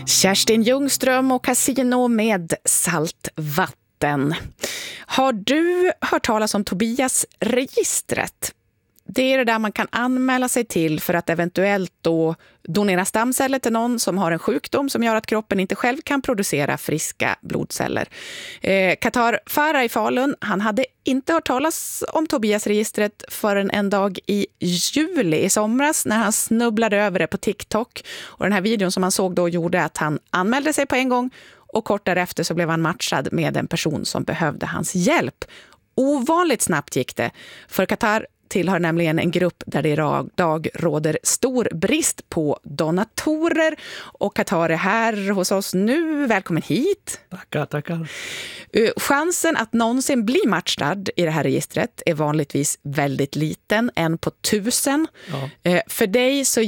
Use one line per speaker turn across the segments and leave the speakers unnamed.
Kerstin Ljungström och Casino med saltvatten. Har du hört talas om Tobias-registret? Det är det där man kan anmäla sig till för att eventuellt då donera stamceller till någon som har en sjukdom som gör att kroppen inte själv kan producera friska blodceller. Qatar Farah i Falun, han hade inte hört talas om Tobias-registret förrän en dag i juli i somras när han snubblade över det på TikTok. Och den här videon som han såg då gjorde att han anmälde sig på en gång och kort därefter så blev han matchad med en person som behövde hans hjälp. Ovanligt snabbt gick det, för Qatar tillhör nämligen en grupp där det idag råder stor brist på donatorer. Och Qatar är här hos oss nu. Välkommen hit.
Tackar.
Chansen att någonsin bli matchad i det här registret är vanligtvis väldigt liten, 1 på 1000. Ja. För dig så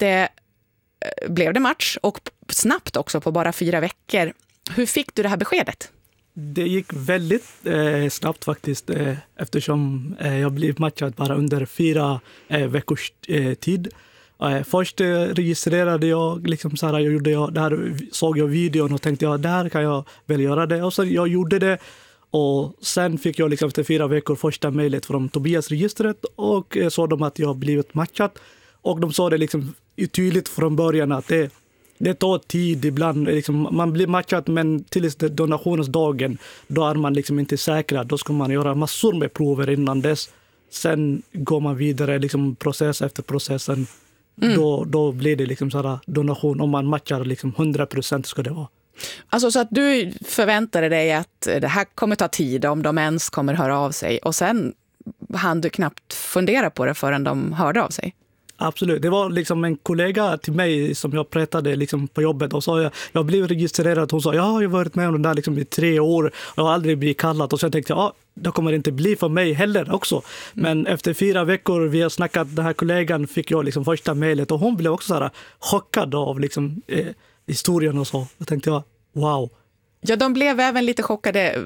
blev det match och snabbt också på bara 4 veckor. Hur fick du det här beskedet?
Det gick väldigt snabbt faktiskt eftersom jag blev matchad bara under 4 veckors tid. Först registrerade jag, liksom så här, där såg jag videon och tänkte där kan jag väl göra det. Och så jag gjorde det och sen fick jag liksom efter 4 veckor första mejlet från Tobias-registret och såg de att jag blivit matchad. Och de sa det liksom tydligt från början att det tar tid ibland. Liksom, man blir matchad men till donationsdagen då är man liksom inte säkrad. Då ska man göra massor med prover innan dess. Sen går man vidare liksom, process efter processen. Då blir det liksom sådär donation. Om man matchar liksom 100% ska det vara.
Alltså så att du förväntade dig att det här kommer ta tid om de ens kommer höra av sig. Och sen hann du knappt fundera på det förrän de hörde av sig.
Absolut. Det var liksom en kollega till mig som jag pratade liksom på jobbet och sa jag blev registrerad. Hon sa jag har varit med om det där liksom i 3 år och jag har aldrig blivit kallad. Och så tänkte jag det kommer inte bli för mig heller också. Men efter 4 veckor vi har snackat, den här kollegan fick jag liksom första mejlet och hon blev också så här chockad av liksom, historien och så. Jag tänkte wow.
Ja, de blev även lite chockade,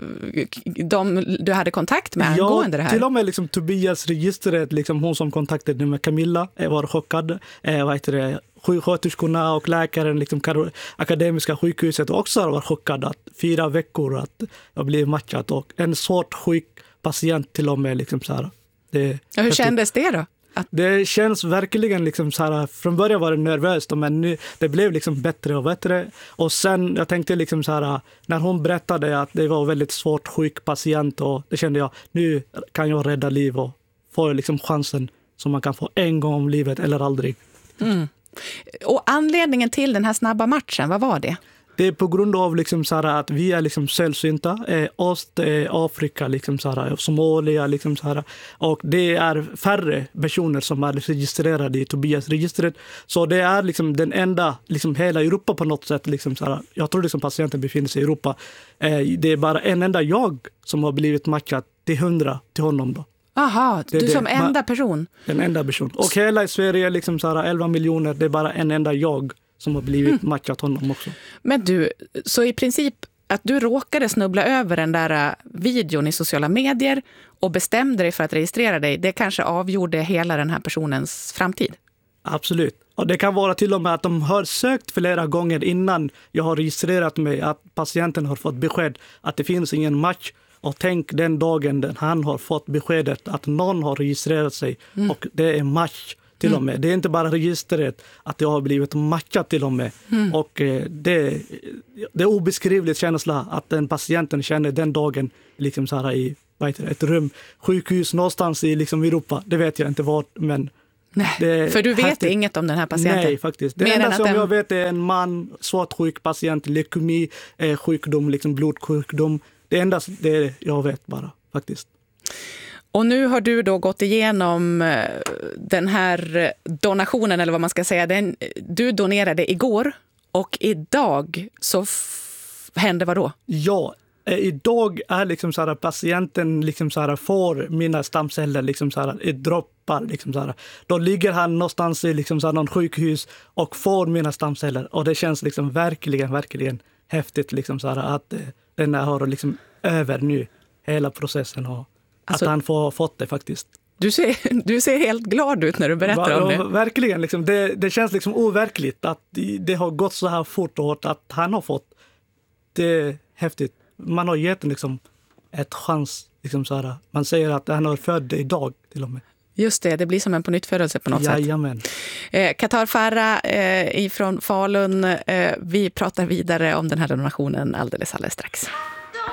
du hade kontakt med angående det här.
Till och med liksom Tobias-registret, liksom hon som kontaktade med Camilla var chockad. Sjuksköterskorna och läkaren, liksom Akademiska sjukhuset också var chockade att 4 veckor att jag blev matchad och en svårt sjuk patient till och med. Liksom så här.
Hur kändes det då?
Det känns verkligen liksom så här, från början var det nervöst men nu det blev liksom bättre och bättre och sen jag tänkte liksom så här när hon berättade att det var väldigt svårt sjuk patient och det kände jag nu kan jag rädda liv och få liksom chansen som man kan få en gång om livet eller aldrig.
Och anledningen till den här snabba matchen, vad var det?
Det är på grund av liksom så här, att vi är liksom sällsynta. Afrika, liksom så här, Somalia. Liksom så här, och det är färre personer som är registrerade i Tobias-registret. Så det är liksom den enda, liksom hela Europa på något sätt. Liksom så här, jag tror liksom patienten befinner sig i Europa. Det är bara en enda jag som har blivit matchad till 100 till honom då.
Aha, du som enda person?
Den enda person. Och hela i Sverige, liksom så här, 11 miljoner, det är bara en enda jag som har blivit matchat honom också. Men
du, så i princip att du råkade snubbla över den där videon i sociala medier och bestämde dig för att registrera dig, det kanske avgjorde hela den här personens framtid?
Absolut. Och det kan vara till och med att de har sökt flera gånger innan jag har registrerat mig att patienten har fått besked att det finns ingen match. Och tänk den dagen han har fått beskedet att någon har registrerat sig och det är match. Till och med. Det är inte bara registret att jag har blivit matchat till och med. Och det är obeskrivligt känsla att den patienten känner den dagen liksom så här i ett rum, sjukhus någonstans i liksom Europa. Det vet jag inte vad, men
nej, för du vet inget om den här patienten?
Nej, faktiskt. Det enda som jag vet är en man, svårt sjuk patient, leukemi, sjukdom, liksom blodsjukdom. Det enda det jag vet bara, faktiskt.
Och nu har du då gått igenom den här donationen, eller vad man ska säga. Du donerade igår och idag så hände vad då?
Ja, idag är liksom så här, patienten liksom så här, får mina stamceller liksom så här, i droppar. Liksom så här. Då ligger han någonstans i liksom så här, någon sjukhus och får mina stamceller. Och det känns liksom verkligen häftigt liksom så här, att den har liksom över nu hela processen och alltså, att han får fått det faktiskt.
Du ser helt glad ut när du berättar om det.
Verkligen, liksom, det känns liksom overkligt att det har gått så här fort och hårt, att han har fått. Det är häftigt. Man har gett liksom ett chans. Liksom så här. Man säger att han har född idag till och med.
Just det blir som en pånyttfödelse på något
Jajamän.
sätt. Qatar Farah ifrån Falun. Vi pratar vidare om den här donationen alldeles strax.